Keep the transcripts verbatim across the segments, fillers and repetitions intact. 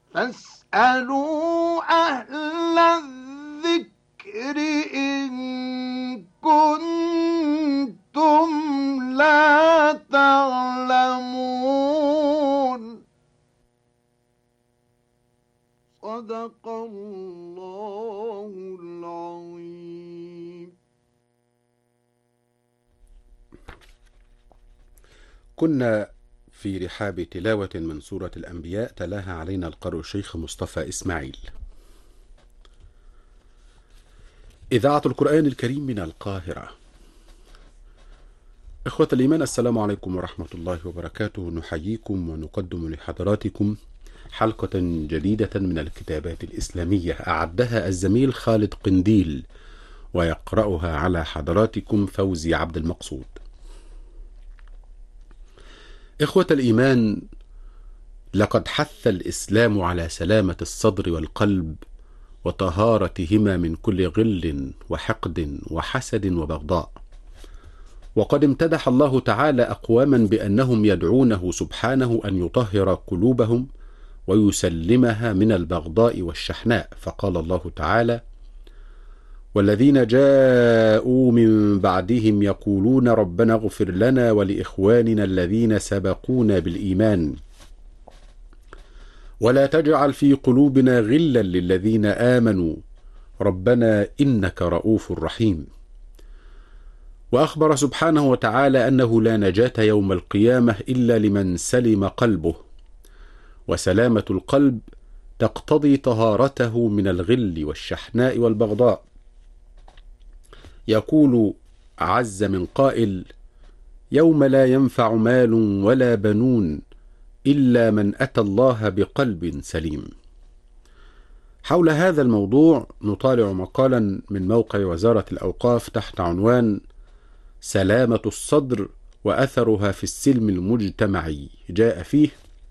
فاسألوا أهل الذكر إن كنتم لا تعلمون. صدق الله العظيم. كنا في رحاب تلاوة من سورة الأنبياء، تلاها علينا القارئ الشيخ مصطفى إسماعيل. إذاعة القرآن الكريم من القاهرة. إخوة الإيمان، السلام عليكم ورحمة الله وبركاته. نحييكم ونقدم لحضراتكم حلقة جديدة من الكتابات الإسلامية، أعدها الزميل خالد قنديل، ويقرأها على حضراتكم فوزي عبد المقصود. إخوة الإيمان، لقد حث الإسلام على سلامة الصدر والقلب وطهارتهما من كل غل وحقد وحسد وبغضاء، وقد امتدح الله تعالى أقواما بأنهم يدعونه سبحانه أن يطهر قلوبهم ويسلمها من البغضاء والشحناء، فقال الله تعالى: والذين جاءوا من بعدهم يقولون ربنا اغفر لنا ولإخواننا الذين سبقونا بالإيمان ولا تجعل في قلوبنا غلا للذين آمنوا ربنا إنك رؤوف رحيم. وأخبر سبحانه وتعالى أنه لا نجاة يوم القيامة إلا لمن سلم قلبه، وسلامة القلب تقتضي طهارته من الغل والشحناء والبغضاء. يقول عز من قائل: يوم لا ينفع مال ولا بنون إلا من أتى الله بقلب سليم. حول هذا الموضوع نطالع مقالا من موقع وزارة الأوقاف تحت عنوان سلامة الصدر وأثرها في السلم المجتمعي. جاء فيه: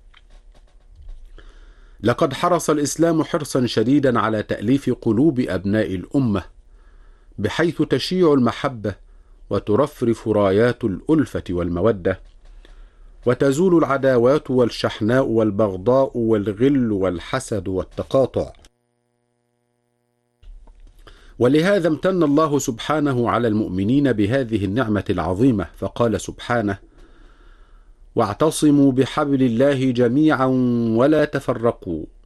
لقد حرص الإسلام حرصا شديدا على تأليف قلوب أبناء الأمة، بحيث تشيع المحبة وترفرف رايات الألفة والمودة، وتزول العداوات والشحناء والبغضاء والغل والحسد والتقاطع. ولهذا امتن الله سبحانه على المؤمنين بهذه النعمة العظيمة، فقال سبحانه: واعتصموا بحبل الله جميعا ولا تفرقوا